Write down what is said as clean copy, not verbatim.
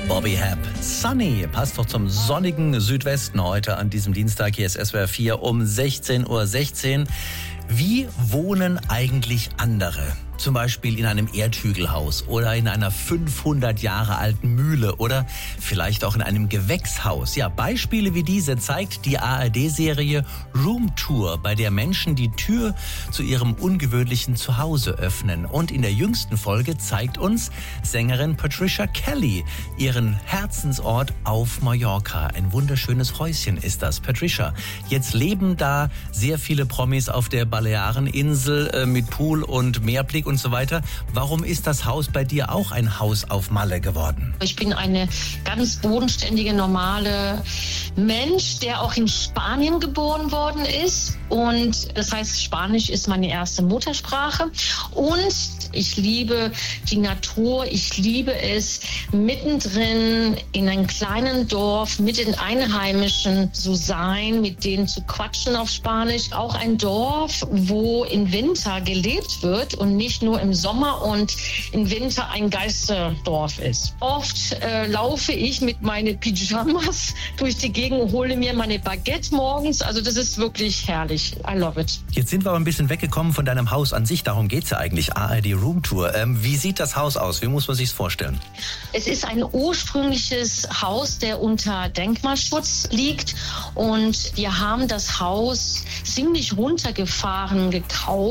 Bobby Hebb. Sunny passt doch zum sonnigen Südwesten heute an diesem Dienstag. Hier ist SWR 4 um 16:16 Uhr. Wie wohnen eigentlich andere? Zum Beispiel in einem Erdhügelhaus oder in einer 500 Jahre alten Mühle oder vielleicht auch in einem Gewächshaus. Ja, Beispiele wie diese zeigt die ARD-Serie Room Tour, bei der Menschen die Tür zu ihrem ungewöhnlichen Zuhause öffnen. Und in der jüngsten Folge zeigt uns Sängerin Patricia Kelly ihren Herzensort auf Mallorca. Ein wunderschönes Häuschen ist das. Patricia, jetzt leben da sehr viele Promis auf der Baleareninsel mit Pool und Meerblick und so weiter. Warum ist das Haus bei dir auch ein Haus auf Malle geworden? Ich bin eine ganz bodenständige, normale Mensch, der auch in Spanien geboren worden ist. Und das heißt, Spanisch ist meine erste Muttersprache. Und ich liebe die Natur. Ich liebe es, mittendrin in einem kleinen Dorf mit den Einheimischen zu sein, mit denen zu quatschen auf Spanisch. Auch ein Dorf, wo im Winter gelebt wird und nicht nur im Sommer und im Winter ein Geisterdorf ist. Oft laufe ich mit meinen Pyjamas durch die Gegend, hole mir meine Baguette morgens. Also das ist wirklich herrlich. I love it. Jetzt sind wir aber ein bisschen weggekommen von deinem Haus an sich. Darum geht's ja eigentlich, ARD Room Tour. Wie sieht das Haus aus? Wie muss man sich's vorstellen? Es ist ein ursprüngliches Haus, der unter Denkmalschutz liegt. Und wir haben das Haus ziemlich runtergefahren gekauft.